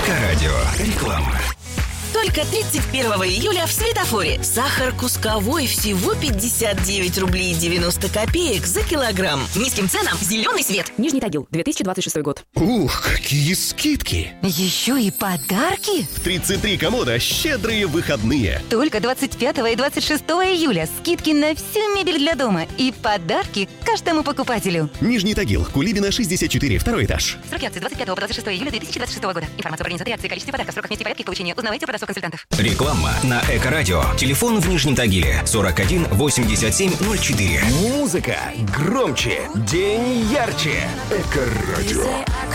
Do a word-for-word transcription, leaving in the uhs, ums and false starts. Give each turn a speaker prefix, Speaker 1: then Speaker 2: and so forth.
Speaker 1: Эко-радио. Реклама.
Speaker 2: Только тридцать первого июля в Светофоре. Сахар кусковой всего пятьдесят девять рублей девяносто копеек за килограмм. Низким ценам зеленый свет.
Speaker 3: Нижний Тагил, две тысячи двадцать шестой год.
Speaker 4: Ух, какие скидки!
Speaker 5: Еще и подарки?
Speaker 4: В тридцать три комода щедрые выходные.
Speaker 5: Только двадцать пятого и двадцать шестого июля скидки на всю мебель для дома и подарки каждому покупателю.
Speaker 4: Нижний Тагил, Кулибина, шестьдесят четыре, второй этаж.
Speaker 5: Сроки акции двадцать пятого по двадцать шестого июля две тысячи двадцать шестого года. Информация про организации акции, количестве подарков, сроках, месте и порядке получения узнавайте у продавцов-консультантов.
Speaker 1: Реклама на Эко-радио. Телефон в Нижнем Тагиле сорок один восемьдесят семь ноль четыре.
Speaker 6: Музыка громче, день ярче. Эко-радио.